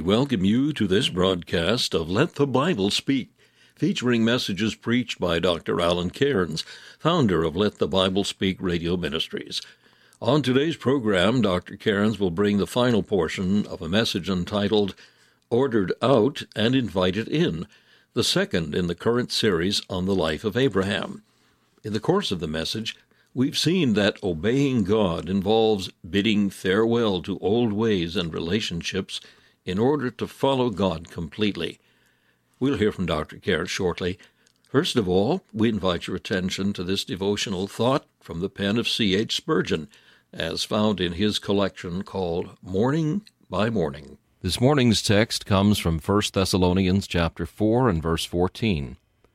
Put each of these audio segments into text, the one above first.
We welcome you to this broadcast of Let the Bible Speak, featuring messages preached by Dr. Alan Cairns, founder of Let the Bible Speak Radio Ministries. On today's program, Dr. Cairns will bring the final portion of a message entitled Ordered Out and Invited In, the second in the current series on the life of Abraham. In the course of the message, we've seen that obeying God involves bidding farewell to old ways and relationships in order to follow God completely. We'll hear from Dr. Cairns shortly. First of all, we invite your attention to this devotional thought from the pen of C.H. Spurgeon, as found in his collection called Morning by Morning. This morning's text comes from 1 Thessalonians chapter 4 and verse 14.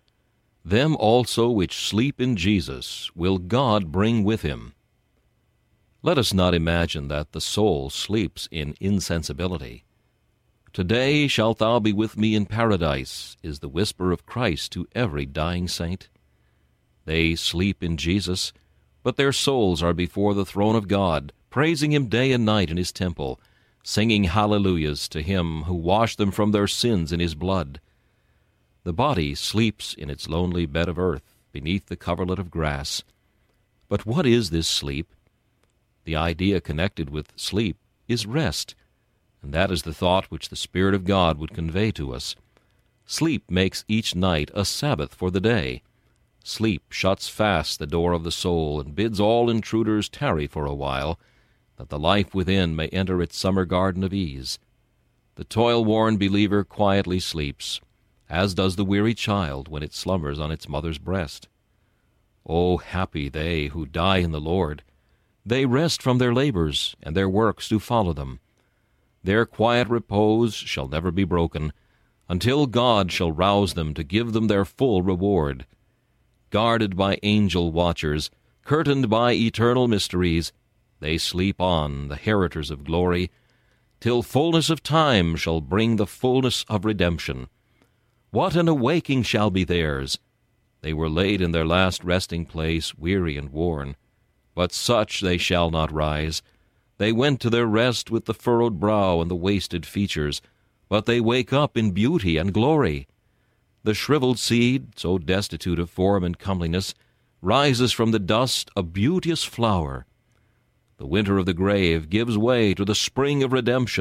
Them also which sleep in Jesus will God bring with him. Let us not imagine that the soul sleeps in insensibility. Today shalt thou be with me in paradise, is the whisper of Christ to every dying saint. They sleep in Jesus, but their souls are before the throne of God, praising him day and night in his temple, singing hallelujahs to him who washed them from their sins in his blood. The body sleeps in its lonely bed of earth, beneath the coverlet of grass. But what is this sleep? The idea connected with sleep is rest, and that is the thought which the Spirit of God would convey to us. Sleep makes each night a Sabbath for the day. Sleep shuts fast the door of the soul, and bids all intruders tarry for a while, that the life within may enter its summer garden of ease. The toil-worn believer quietly sleeps, as does the weary child when it slumbers on its mother's breast. Oh, happy they who die in the Lord! They rest from their labors, and their works do follow them. Their quiet repose shall never be broken, until God shall rouse them to give them their full reward. Guarded by angel watchers, curtained by eternal mysteries, they sleep on, the heritors of glory, till fullness of time shall bring the fullness of redemption. What an awaking shall be theirs! They were laid in their last resting place, weary and worn. But such they shall not rise. They went to their rest with the furrowed brow and the wasted features, but they wake up in beauty and glory. The shriveled seed, so destitute of form and comeliness, rises from the dust a beauteous flower. The winter of the grave gives way to the spring of redemption.